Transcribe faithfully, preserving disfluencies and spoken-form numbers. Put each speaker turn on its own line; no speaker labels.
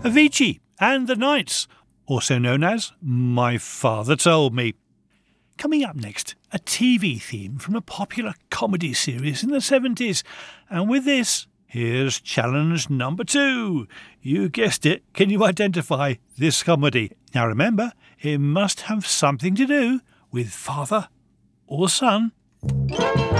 Avicii and the Knights, also known as My Father Told Me. Coming up next, a T V theme from a popular comedy series in the seventies. And with this, here's challenge number two. You guessed it, can you identify this comedy? Now remember, it must have something to do with father or son.